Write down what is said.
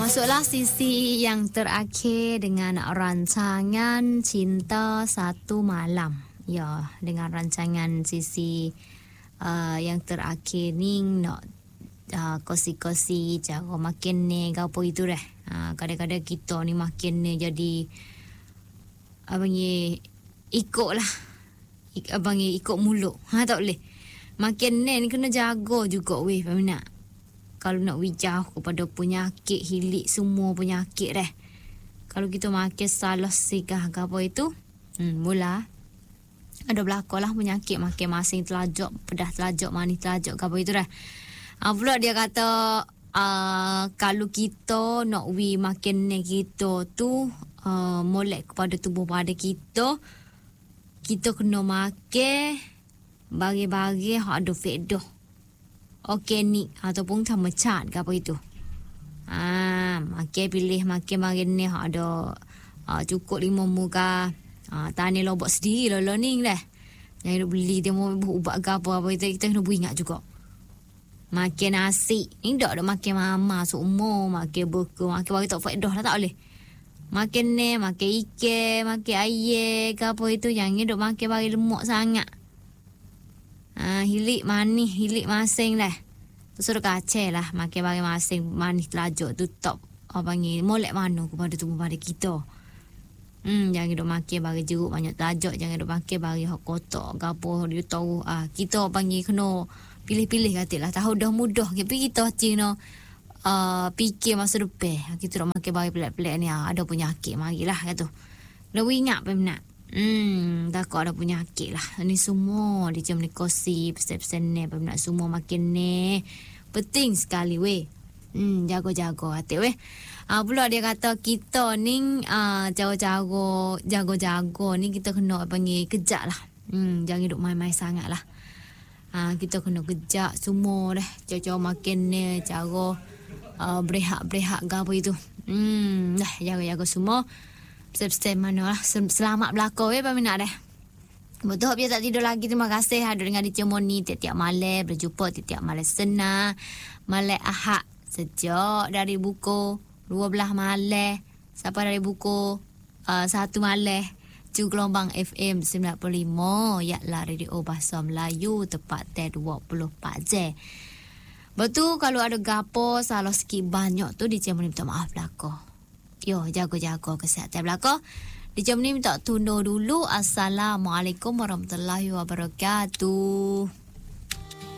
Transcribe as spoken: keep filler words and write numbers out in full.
Masuklah sisi yang terakhir dengan rancangan Cinta Satu Malam. Ya, dengan rancangan sisi uh, yang terakhir ni nak uh, kosi-kosi cara makin ni apa itu dah. Uh, kadang-kadang kita ni makin ni jadi abang ye ikut lah. Ik, abang ye ikut mulut. Ha tak boleh. Makin ni kena jaga juga weh peminat. Kalau nak wijah kepada penyakit, hilik semua penyakit dah. Kalau kita makan salah sigah ke apa itu, hmm, mula ada berlaku lah penyakit makin masing telajak, pedah telajak, manis telajak ke apa itu dah. Ha, pula dia kata, uh, kalau kita nak wi makin ni kita tu, uh, molek kepada tubuh pada kita, kita kena makan bagi-bagi yang ada faedah. Organik ataupun sama cat ke apa itu. Ah, makan pilih makan makan ni ada uh, cukup lima muka. Ah, tani lobok sendiri lah ni dah. Jangan beli dia mau ubat ke apa apa itu kita kena ingat juga. Makan nasi, ni dak ada makan mama semua, makan buku, makan bagi tak faedah lah tak boleh. Makan ni, makan ikan, makan air ke apa itu jangan duk makan bagi lemak sangat. Ah, hilik manis, hilik masing lah. Tu suruh kacau lah. Makan bagi masing manis telajak tu top. Apa panggil, molek mana kepada tubuh pada kita. Hmm, jangan duk makan bagi jeruk banyak telajak. Jangan duk makan bagi hak kotak ke apa. Dia tahu, ah, kita panggil kena pilih-pilih kata lah. Tahu dah mudah. Tapi kita kena uh, fikir masa depan. Kita duk makan bagi pelik-pelik ni. Ah, ada penyakit, marilah kata. Dah ingat peminat. Hmm, takut ada penyakit lah. Ni semua dia macam ni kosi, pesan-pesan ni, peminat semua makin ni. Penting sekali weh. Hmm, jago-jago hati weh. Ah, pula dia kata kita ni ah, jago-jago, jago-jago ni kita kena panggil kejap lah. Hmm, jangan duduk main-main sangat lah. Ah, kita kena kejap semua dah. Cara-cara makin ni, cara uh, berehat-berehat ke apa itu. Hmm, dah jaga-jaga semua. Pesan-pesan mana lah. Selamat berlaku ya peminat dah. Betul biar tak tidur lagi. Terima kasih hadir dengan D J Moni tiap-tiap malam. Berjumpa tiap-tiap malam senang. Malam Ahad. Sejak dari buku dua belas malam. Sampai dari buku uh, satu malam. Cu gelombang F M sembilan puluh lima. Yaklah Radio Bahasa Melayu. Tepat dua puluh empat jam. Betul kalau ada gapo salah sikit banyak tu D J Moni minta maaf belakang. Yo, jaga-jaga kesihatan belaka. Di jam ni minta tunda dulu. Assalamualaikum warahmatullahi wabarakatuh.